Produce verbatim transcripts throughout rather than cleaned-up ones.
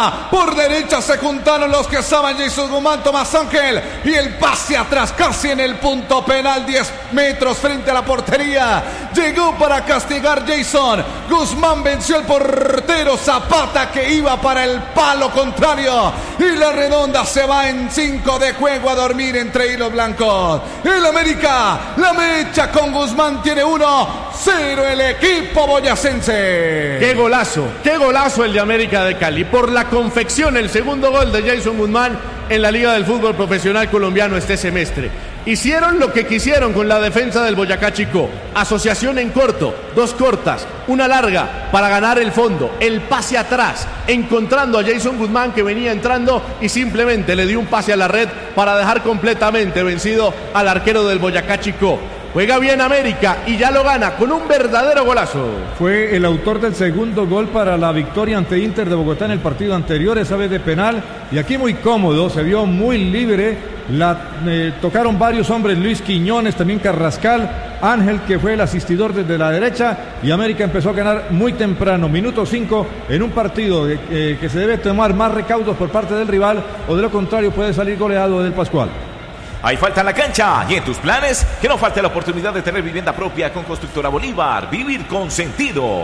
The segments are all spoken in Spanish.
América. Por derecha se juntaron los que estaban: Jason Guzmán, Tomás Ángel, y el pase atrás casi en el punto penal, diez metros frente a la portería. Llegó para castigar Jason Guzmán, venció al portero Zapata, que iba para el palo contrario, y la redonda se va en cinco de juego a dormir entre hilos blancos. El América la mecha con Guzmán, tiene uno cero el equipo boyacense. Qué golazo, qué golazo el de América de Cali. Por la confección, el segundo gol de Jason Guzmán en la Liga del Fútbol Profesional Colombiano este semestre. Hicieron lo que quisieron con la defensa del Boyacá Chicó. Asociación en corto, dos cortas, una larga para ganar el fondo. El pase atrás, encontrando a Jason Guzmán, que venía entrando y simplemente le dio un pase a la red para dejar completamente vencido al arquero del Boyacá Chicó. Juega bien América y ya lo gana con un verdadero golazo. Fue el autor del segundo gol para la victoria ante Inter de Bogotá en el partido anterior, esa vez de penal. Y aquí muy cómodo, se vio muy libre. La eh, tocaron varios hombres: Luis Quiñones, también Carrascal, Ángel, que fue el asistidor desde la derecha. Y América empezó a ganar muy temprano, minuto cinco, en un partido eh, que se debe tomar más recaudos por parte del rival, o de lo contrario puede salir goleado del Pascual. Hay falta en la cancha y en tus planes, que no falte la oportunidad de tener vivienda propia con Constructora Bolívar. Vivir con sentido.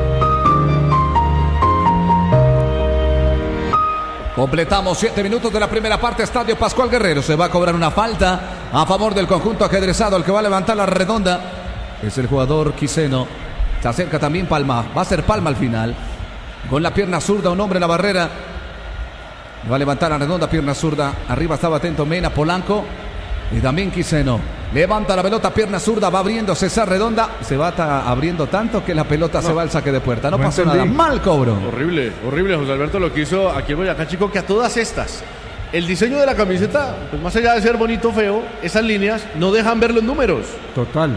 Completamos siete minutos de la primera parte. Estadio Pascual Guerrero. Se va a cobrar una falta a favor del conjunto ajedrezado. El que va a levantar la redonda es el jugador Quiseno. Se acerca también Palma. Va a ser Palma al final. Con la pierna zurda, un hombre en la barrera. Va a levantar la redonda, pierna zurda. Arriba estaba atento Mena, Polanco y también Quiseno. Levanta la pelota, pierna zurda, va abriendo César Redonda. Se va abriendo tanto que la pelota no, se va al saque de puerta. No, no pasó entendí. nada. Mal cobro. Horrible, horrible, José Alberto, lo que hizo aquí el Boyacá Chicó, que a todas estas, el diseño de la camiseta, pues más allá de ser bonito o feo, esas líneas no dejan ver los números. Total.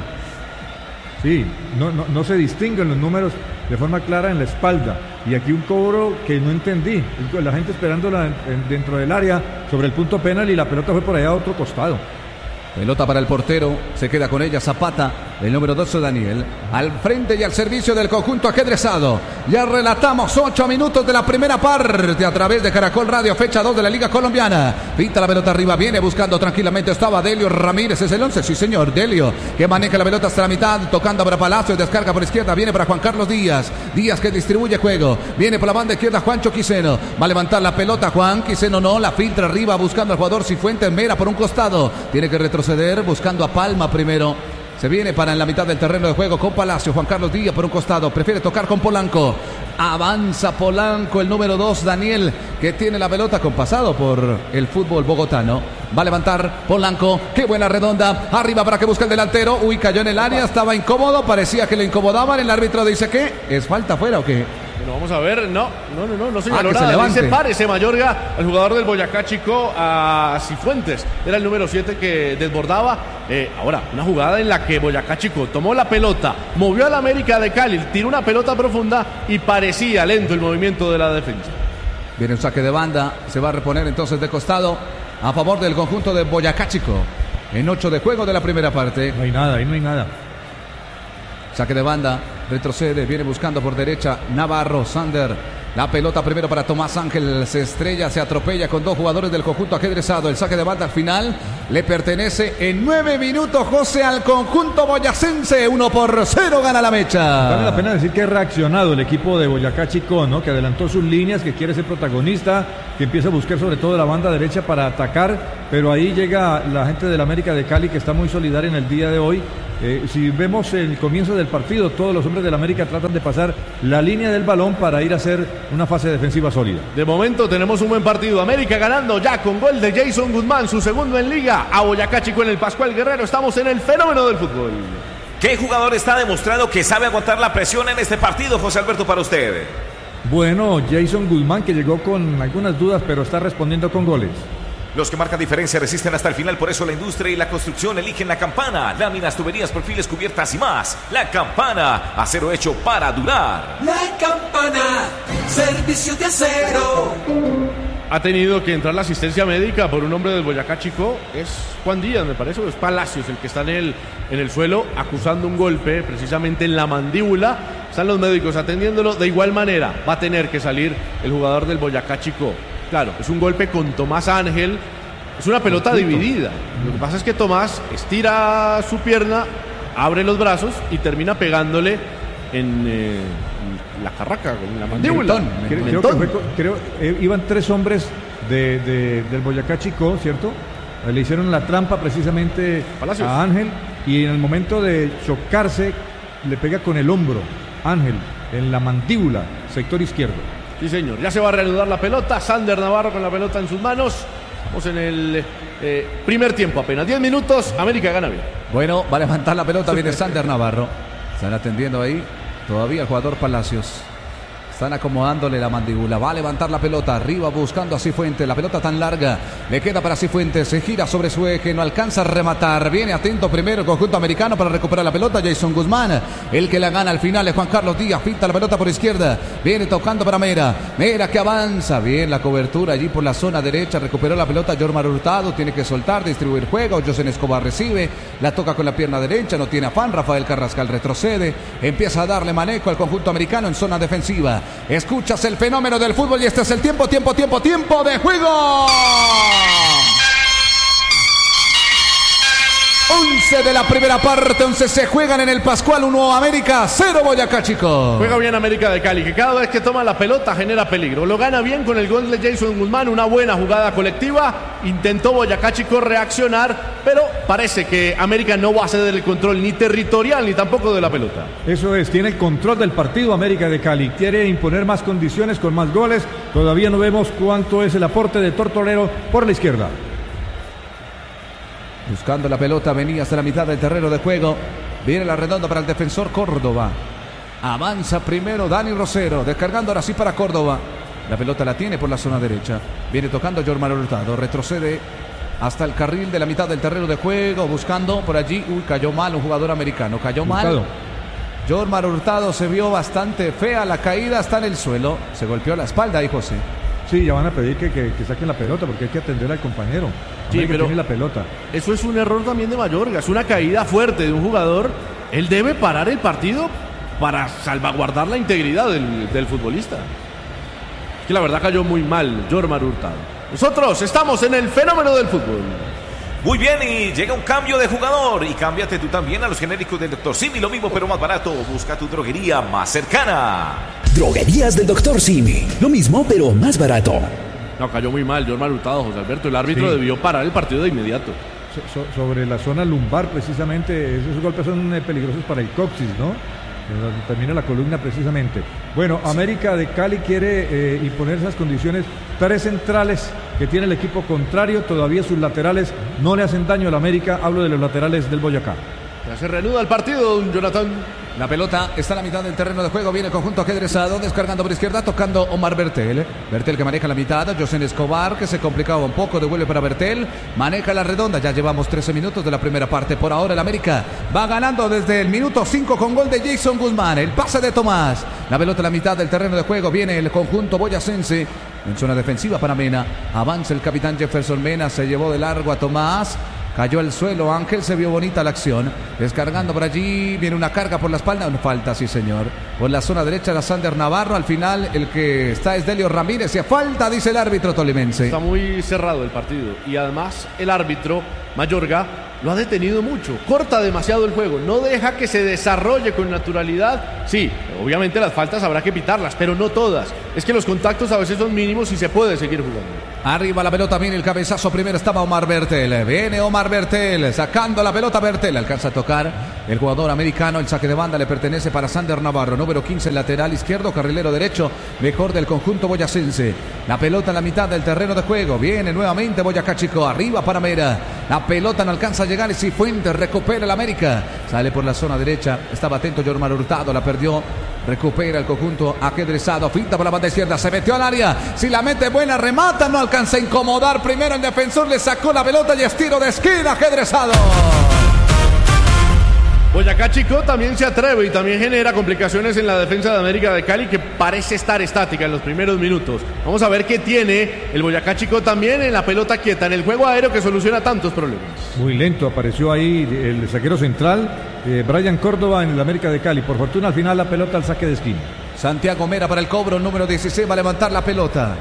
Sí, no, no, no se distinguen los números de forma clara en la espalda. Y aquí un cobro que no entendí. La gente esperándola dentro del área sobre el punto penal, y la pelota fue por allá a otro costado. Pelota para el portero, se queda con ella Zapata, el número doce Daniel, al frente y al servicio del conjunto ajedrezado. Ya relatamos ocho minutos de la primera parte a través de Caracol Radio, fecha dos de la Liga Colombiana. Pinta la pelota arriba, viene buscando tranquilamente, estaba Delio Ramírez, es el once, sí señor, Delio, que maneja la pelota hasta la mitad, tocando para Palacio, descarga por izquierda, viene para Juan Carlos Díaz, Díaz que distribuye juego, viene por la banda izquierda Juancho Quiseno, va a levantar la pelota Juan Quiseno, no, la filtra arriba buscando al jugador Cifuentes Mera por un costado, tiene que retroceder buscando a Palma primero. Se viene para en la mitad del terreno de juego con Palacio, Juan Carlos Díaz por un costado, prefiere tocar con Polanco. Avanza Polanco, el número dos, Daniel, que tiene la pelota con pasado por el fútbol bogotano. Va a levantar Polanco, qué buena redonda, arriba para que busque el delantero. Uy, cayó en el área, estaba incómodo, parecía que le incomodaban. El árbitro dice que es falta fuera o qué. Bueno, vamos a ver, no, no, no, no, no señaló ah, nada. Dice párese Mayorga, el jugador del Boyacá Chicó, a Cifuentes, era el número siete que desbordaba. Eh, ahora, una jugada en la que Boyacá Chicó tomó la pelota, movió al América de Cali, tiró una pelota profunda y parecía lento el movimiento de la defensa. Viene un saque de banda, se va a reponer entonces de costado a favor del conjunto de Boyacá Chicó. En ocho de juego de la primera parte. No hay nada, ahí no hay nada. Saque de banda, retrocede, viene buscando por derecha Navarro, Sander. La pelota primero para Tomás Ángel, se estrella, se atropella con dos jugadores del conjunto ajedrezado. El saque de banda al final le pertenece en nueve minutos, José, al conjunto boyacense. Uno por cero gana la mecha. Vale la pena decir que ha reaccionado el equipo de Boyacá Chicó, ¿no? Que adelantó sus líneas, que quiere ser protagonista, que empieza a buscar sobre todo la banda derecha para atacar. Pero ahí llega la gente del América de Cali, que está muy solidaria en el día de hoy. Eh, si vemos el comienzo del partido, todos los hombres del América tratan de pasar la línea del balón para ir a hacer una fase defensiva sólida. De momento tenemos un buen partido. América ganando ya con gol de Jason Guzmán, su segundo en Liga. A Boyacá Chicó en el Pascual Guerrero. Estamos en el fenómeno del fútbol. ¿Qué jugador está demostrando que sabe aguantar la presión en este partido, José Alberto, para usted? Bueno, Jason Guzmán, que llegó con algunas dudas, pero está respondiendo con goles. Los que marcan diferencia resisten hasta el final, por eso la industria y la construcción eligen La Campana. Láminas, tuberías, perfiles, cubiertas y más. La Campana, acero hecho para durar. La Campana, servicio de acero. Ha tenido que entrar la asistencia médica por un hombre del Boyacá Chicó. Es Juan Díaz, me parece, o es Palacios el que está en el, en el suelo acusando un golpe precisamente en la mandíbula. Está están los médicos atendiéndolo. De igual manera va a tener que salir el jugador del Boyacá Chicó. Claro, es un golpe con Tomás Ángel, es una pelota dividida. Lo que pasa es que Tomás estira su pierna, abre los brazos y termina pegándole en eh, la carraca, en la mandíbula. Mentón. Creo, creo que fue, creo, eh, iban tres hombres de, de, del Boyacá Chicó, ¿cierto? Le hicieron la trampa precisamente Palacios. a Ángel y en el momento de chocarse le pega con el hombro Ángel en la mandíbula, sector izquierdo. Sí, señor. Ya se va a reanudar la pelota. Sander Navarro con la pelota en sus manos. Vamos en el eh, primer tiempo apenas. diez minutos. América gana bien. Bueno, va a levantar la pelota. Viene Sander Navarro. Están atendiendo ahí. Todavía el jugador Palacios. Están acomodándole la mandíbula. Va a levantar la pelota. Arriba buscando a Cifuentes. La pelota tan larga. Le queda para Cifuentes. Se gira sobre su eje. No alcanza a rematar. Viene atento primero el conjunto americano para recuperar la pelota. Jason Guzmán. El que la gana al final es Juan Carlos Díaz. Pinta la pelota por izquierda. Viene tocando para Mera. Mera que avanza. Bien la cobertura allí por la zona derecha. Recuperó la pelota. Jormar Hurtado. Tiene que soltar, distribuir juego. José Escobar recibe. La toca con la pierna derecha. No tiene afán. Rafael Carrascal retrocede. Empieza a darle manejo al conjunto americano en zona defensiva. Escuchas el fenómeno del fútbol y este es el tiempo, tiempo, tiempo, tiempo de juego. once de la primera parte, once se juegan en el Pascual, uno América, cero Boyacá Chicó. Juega bien América de Cali, que cada vez que toma la pelota genera peligro. Lo gana bien con el gol de Jason Guzmán, una buena jugada colectiva. Intentó Boyacá Chicó reaccionar, pero parece que América no va a ceder el control ni territorial ni tampoco de la pelota. Eso es, tiene el control del partido América de Cali. Quiere imponer más condiciones con más goles. Todavía no vemos cuánto es el aporte de Tortolero por la izquierda. Buscando la pelota, venía hasta la mitad del terreno de juego. Viene la redonda para el defensor Córdoba. Avanza primero Dani Rosero, descargando ahora sí para Córdoba. La pelota la tiene por la zona derecha. Viene tocando Jormar Hurtado, retrocede hasta el carril de la mitad del terreno de juego, buscando por allí. Uy, cayó mal un jugador americano, cayó Hurtado. mal. Jormar Hurtado se vio bastante fea la caída, está en el suelo. Se golpeó la espalda ahí, José. Sí, ya van a pedir que, que, que saquen la pelota porque hay que atender al compañero. Sí, pero tiene la pelota. Eso es un error también de Mayorga, es una caída fuerte de un jugador. Él debe parar el partido para salvaguardar la integridad del, del futbolista. Es que la verdad cayó muy mal Jormar Hurtado. Nosotros estamos en el fenómeno del fútbol. Muy bien, y llega un cambio de jugador. Y cámbiate tú también a los genéricos del doctor Simi. Lo mismo pero más barato. Busca tu droguería más cercana. Droguerías del doctor Simi. Lo mismo pero más barato. No, cayó muy mal Jormar Hurtado, José Alberto. El árbitro sí. debió parar el partido de inmediato. So, so, sobre la zona lumbar, precisamente, esos golpes son eh, peligrosos para el coxis, ¿no? Donde termina la columna, precisamente. Bueno, América de Cali quiere eh, imponer esas condiciones. Tres centrales que tiene el equipo contrario, todavía sus laterales no le hacen daño al América. Hablo de los laterales del Boyacá. Ya se reanuda el partido, Jonathan. La pelota está a la mitad del terreno de juego. Viene el conjunto ajedrezado, descargando por izquierda, tocando Omar Bertel. Bertel que maneja la mitad. José Escobar que se complicaba un poco. Devuelve para Bertel. Maneja la redonda. Ya llevamos trece minutos de la primera parte. Por ahora el América va ganando desde el minuto cinco con gol de Jason Guzmán. El pase de Tomás. La pelota a la mitad del terreno de juego. Viene el conjunto boyacense en zona defensiva para Mena. Avanza el capitán Jefferson Mena. Se llevó de largo a Tomás. Cayó al suelo Ángel, se vio bonita la acción. Descargando por allí, viene una carga por la espalda. Una falta, sí señor. Por la zona derecha era Sander Navarro. Al final el que está es Delio Ramírez. Y a falta, dice el árbitro tolimense. Está muy cerrado el partido. Y además el árbitro, Mayorga, lo ha detenido mucho. Corta demasiado el juego. No deja que se desarrolle con naturalidad. Sí, obviamente las faltas habrá que pitarlas, pero no todas. Es que los contactos a veces son mínimos y se puede seguir jugando. Arriba la pelota, viene el cabezazo. Primero estaba Omar Bertel. Viene Omar Bertel, sacando la pelota Bertel. Alcanza a tocar el jugador americano. El saque de banda le pertenece para Sander Navarro. Número quince, lateral izquierdo, carrilero derecho. Mejor del conjunto boyacense. La pelota en la mitad del terreno de juego. Viene nuevamente Boyacá Chicó. Arriba para Mera. La pelota no alcanza a llegar. Y Cifuentes recupera el América. Sale por la zona derecha. Estaba atento Jormar Hurtado. La perdió. Recupera el conjunto ajedrezado. Finta por la banda izquierda. Se metió al área. Si la mete buena, remata. No alcanza a incomodar. Primero el defensor. Le sacó la pelota y es tiro de esquina. Ajedrezado. Boyacá Chicó también se atreve y también genera complicaciones en la defensa de América de Cali, que parece estar estática en los primeros minutos. Vamos a ver qué tiene el Boyacá Chicó también en la pelota quieta, en el juego aéreo que soluciona tantos problemas. Muy lento apareció ahí el zaguero central eh, Brian Córdoba en el América de Cali. Por fortuna al final la pelota al saque de esquina. Santiago Mera para el cobro, número dieciséis va a levantar la pelota.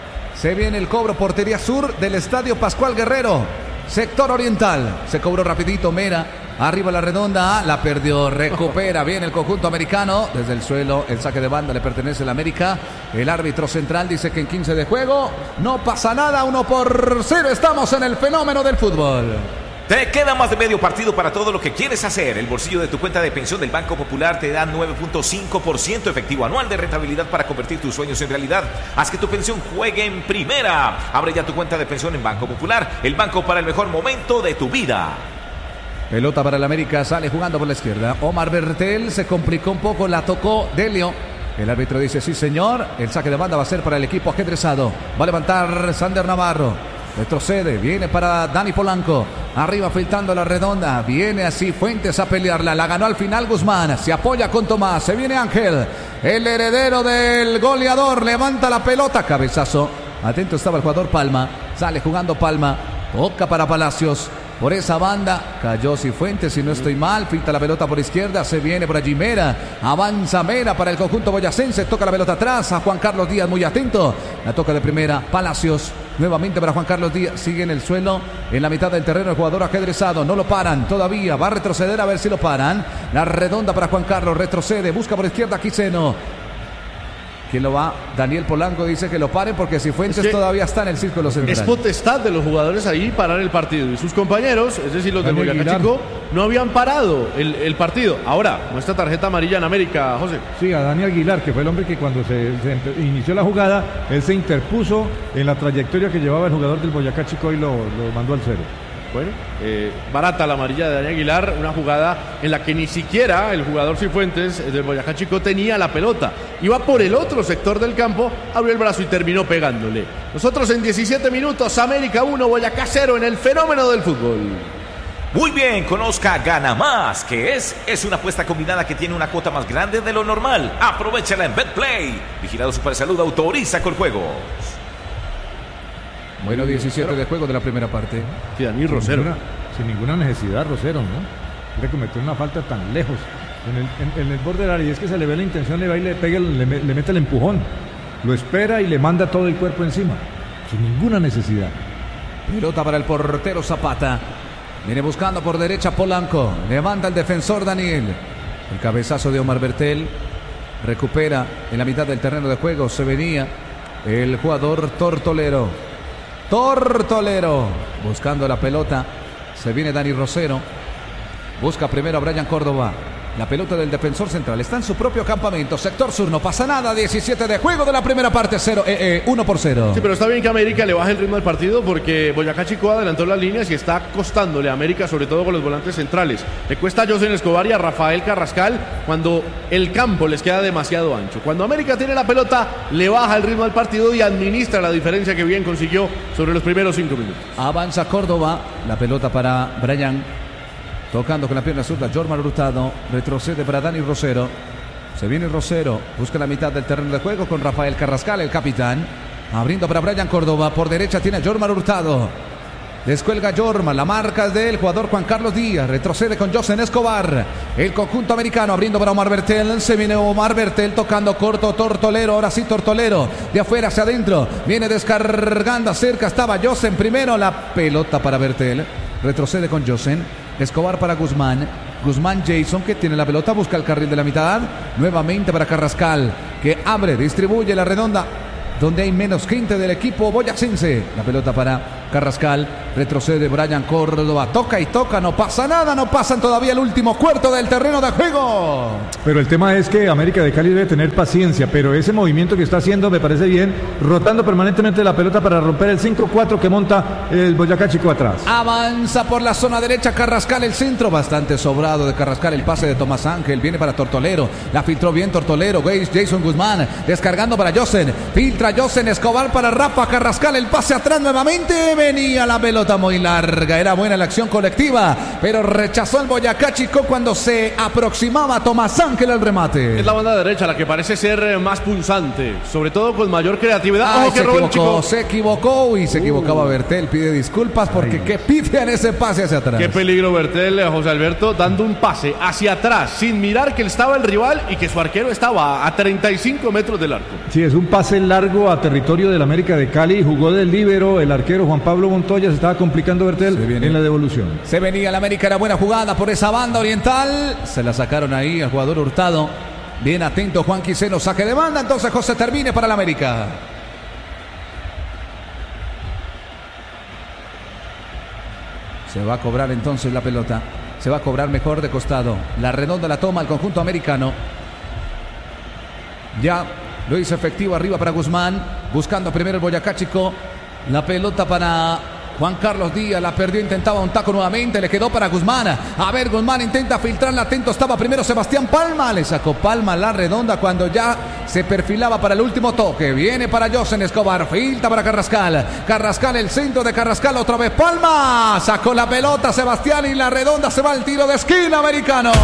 Se viene el cobro, portería sur del Estadio Pascual Guerrero, sector oriental. Se cobró rapidito Mera, arriba la redonda, la perdió, recupera bien el conjunto americano. Desde el suelo, el saque de banda le pertenece al América. El árbitro central dice que en quince de juego no pasa nada, uno por cero. Estamos en el fenómeno del fútbol. Te queda más de medio partido para todo lo que quieres hacer. El bolsillo de tu cuenta de pensión del Banco Popular te da nueve punto cinco por ciento efectivo anual de rentabilidad para convertir tus sueños en realidad. Haz que tu pensión juegue en primera. Abre ya tu cuenta de pensión en Banco Popular, el banco para el mejor momento de tu vida. Pelota para el América, sale jugando por la izquierda. Omar Bertel se complicó un poco, la tocó Delio. El árbitro dice sí señor, el saque de banda va a ser para el equipo ajedrezado. Va a levantar Sander Navarro. Retrocede, viene para Dani Polanco. Arriba filtrando la redonda. Viene así Fuentes a pelearla. La ganó al final Guzmán. Se apoya con Tomás. Se viene Ángel. El heredero del goleador. Levanta la pelota. Cabezazo. Atento estaba el jugador Palma. Sale jugando Palma. Toca para Palacios. Por esa banda cayó Cifuentes, si no estoy mal. Filtra la pelota por izquierda. Se viene por allí Mera. Avanza Mera para el conjunto boyacense. Toca la pelota atrás a Juan Carlos Díaz, muy atento. La toca de primera Palacios. Nuevamente para Juan Carlos Díaz. Sigue en el suelo. En la mitad del terreno el jugador ajedrezado. No lo paran todavía. Va a retroceder a ver si lo paran. La redonda para Juan Carlos. Retrocede. Busca por izquierda Quiseno. ¿Quién lo va? Daniel Polanco dice que lo paren porque Cifuentes es que todavía está en el círculo central. Es potestad de los jugadores ahí parar el partido. Y sus compañeros, es decir, los de Boyacá Chico, no habían parado el, el partido. Ahora, muestra tarjeta amarilla en América, José. Sí, a Dani Aguilar, que fue el hombre que cuando se, se inició la jugada, él se interpuso en la trayectoria que llevaba el jugador del Boyacá Chico y lo, lo mandó al cero. Bueno, eh, barata la amarilla de Dani Aguilar, una jugada en la que ni siquiera el jugador Cifuentes del Boyacá Chico tenía la pelota. Iba por el otro sector del campo, abrió el brazo y terminó pegándole. Nosotros en diecisiete minutos, América uno, Boyacá cero en el fenómeno del fútbol. Muy bien, conozca Gana Más, que es, es una apuesta combinada que tiene una cuota más grande de lo normal. Aprovechala en BetPlay. Vigilado Supersalud, autoriza con juegos. Bueno, diecisiete de juego de la primera parte. Sí, Dani Rosero. Sin ninguna, sin ninguna necesidad, Rosero, ¿no? Quiere cometer una falta tan lejos. En el, en, en el borde del área. Y es que se le ve la intención, le va y le pega, le, le mete el empujón. Lo espera y le manda todo el cuerpo encima. Sin ninguna necesidad. Pelota para el portero Zapata. Viene buscando por derecha Polanco. Levanta el defensor Daniel. El cabezazo de Omar Bertel. Recupera en la mitad del terreno de juego. Se venía el jugador Tortolero. Tortolero buscando la pelota. Se viene Dani Rosero. Busca primero a Brian Córdoba. La pelota del defensor central está en su propio campamento. Sector sur, no pasa nada. diecisiete de juego de la primera parte. cero, eh, eh, uno por cero. Sí, pero está bien que América le baje el ritmo del partido porque Boyacá Chico adelantó las líneas y está costándole a América, sobre todo con los volantes centrales. Le cuesta a José Escobar y a Rafael Carrascal cuando el campo les queda demasiado ancho. Cuando América tiene la pelota, le baja el ritmo del partido y administra la diferencia que bien consiguió sobre los primeros cinco minutos. Avanza Córdoba. La pelota para Brian. Tocando con la pierna zurda, Jorman Hurtado. Retrocede para Dani Rosero. Se viene Rosero. Busca la mitad del terreno de juego con Rafael Carrascal, el capitán. Abriendo para Brian Córdoba. Por derecha tiene a Jorman Hurtado. Descuelga Jorman. La marca es del jugador Juan Carlos Díaz. Retrocede con José Escobar. El conjunto americano abriendo para Omar Bertel. Se viene Omar Bertel tocando corto. Tortolero. Ahora sí Tortolero. De afuera hacia adentro. Viene descargando. Cerca estaba Josen primero. La pelota para Bertel. Retrocede con Josen. Escobar para Guzmán. Guzmán Jason que tiene la pelota. Busca el carril de la mitad. Nuevamente para Carrascal. Que abre, distribuye la redonda. Donde hay menos gente del equipo boyacense. La pelota para Carrascal. Retrocede Brian Córdoba. Toca y toca. No pasa nada. No pasan todavía el último cuarto del terreno de juego. Pero el tema es que América de Cali debe tener paciencia. Pero ese movimiento que está haciendo me parece bien. Rotando permanentemente la pelota para romper el cinco cuatro que monta el Boyacá Chico atrás. Avanza por la zona derecha Carrascal. El centro bastante sobrado de Carrascal. El pase de Tomás Ángel. Viene para Tortolero. La filtró bien Tortolero. Jason Guzmán. Descargando para Josen. Filtra Josen Escobar para Rafa Carrascal. El pase atrás nuevamente. venía la pelota muy larga. Era buena la acción colectiva, pero rechazó el Boyacá Chico cuando se aproximaba Tomás Ángel al remate. Es la banda derecha la que parece ser más pulsante, sobre todo con mayor creatividad. Ay, Ojo, se, que roba el equivocó, Chico. se equivocó y se equivocaba Bertel. Pide disculpas porque Ay. qué pifia en ese pase hacia atrás. Qué peligro Bertel, José Alberto, dando un pase hacia atrás sin mirar que estaba el rival y que su arquero estaba a treinta y cinco metros del arco. Sí, es un pase largo a territorio del América de Cali. Jugó del líbero el arquero Juan Pablo Montoya. Se estaba complicando Bertel en la devolución. Se venía el América, era buena jugada por esa banda oriental. Se la sacaron ahí al jugador Hurtado. Bien atento Juan Quiseno, saque de banda. Entonces José termine para el América. Se va a cobrar entonces la pelota. Se va a cobrar mejor de costado. La redonda la toma el conjunto americano. Ya lo hizo efectivo arriba para Guzmán. Buscando primero el Boyacá Chico. La pelota para Juan Carlos Díaz. La perdió, intentaba un taco nuevamente. Le quedó para Guzmán. A ver, Guzmán intenta filtrarla. Atento estaba primero Sebastián Palma. Le sacó Palma la redonda cuando ya se perfilaba para el último toque. Viene para Josen Escobar. Filtra para Carrascal. Carrascal, el centro de Carrascal. Otra vez Palma. Sacó la pelota Sebastián y la redonda se va al tiro de esquina americano.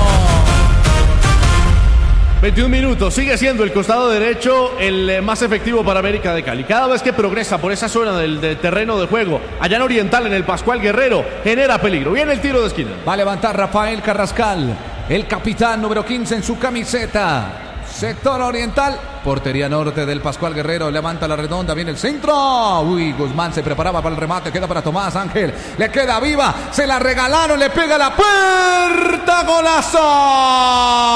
veintiún minutos, sigue siendo el costado derecho el más efectivo para América de Cali. Cada vez que progresa por esa zona del, del terreno de juego, allá en Oriental, en el Pascual Guerrero, genera peligro. Viene el tiro de esquina. Va a levantar Rafael Carrascal, el capitán número quince en su camiseta. Sector oriental, portería norte del Pascual Guerrero, levanta la redonda, viene el centro. Uy, Guzmán se preparaba para el remate, queda para Tomás Ángel, le queda viva, se la regalaron, le pega la puerta, golazo.